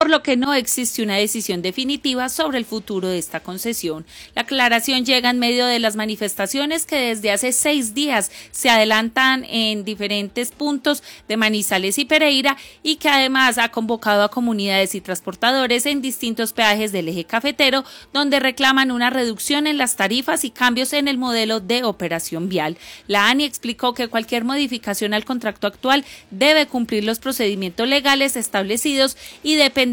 por lo que no existe una decisión definitiva sobre el futuro de esta concesión. La aclaración llega en medio de las manifestaciones que desde hace 6 días se adelantan en diferentes puntos de Manizales y Pereira y que además ha convocado a comunidades y transportadores en distintos peajes del eje cafetero, donde reclaman una reducción en las tarifas y cambios en el modelo de operación vial. La ANI explicó que cualquier modificación al contrato actual debe cumplir los procedimientos legales establecidos y depende